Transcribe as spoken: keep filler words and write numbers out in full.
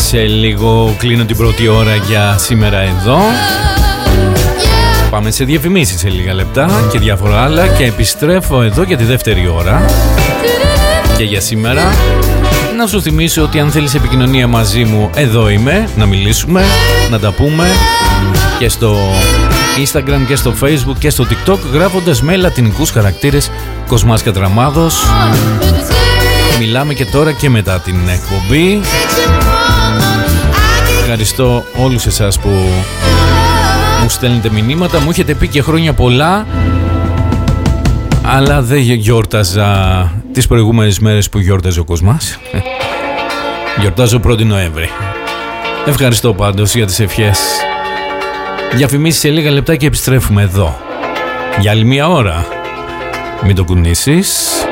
Σε λίγο κλείνω την πρώτη ώρα για σήμερα εδώ. Πάμε σε διαφημίσεις σε λίγα λεπτά και διάφορα άλλα και επιστρέφω εδώ για τη δεύτερη ώρα. Και για σήμερα να σου θυμίσω ότι αν θέλεις επικοινωνία μαζί μου, εδώ είμαι, να μιλήσουμε, να τα πούμε και στο Instagram και στο Facebook και στο TikTok γράφοντας με λατινικούς χαρακτήρες Κοσμάς Κατραμάδος. Μιλάμε και τώρα και μετά την εκπομπή. Ευχαριστώ όλους εσάς που μου στέλνετε μηνύματα. Μου έχετε πει και χρόνια πολλά, αλλά δεν γιόρταζα τις προηγούμενες μέρες που γιόρταζε ο Κοσμάς. Γιορτάζω πρώτη Νοέμβρη. Ευχαριστώ πάντως για τις ευχές. Διαφημίσεις σε λίγα λεπτά και επιστρέφουμε εδώ για άλλη μία ώρα. Μην το κουνήσεις.